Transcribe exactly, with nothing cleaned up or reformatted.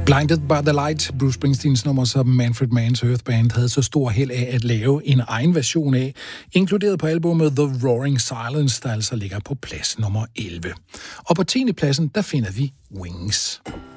Blinded by the Light, Bruce Springsteens nummer, som Manfred Mann's Earth Band havde så stor held af at lave en egen version af, inkluderet på albumet The Roaring Silence, der altså ligger på plads nummer elleve. Og på tiende pladsen, der finder vi Wings.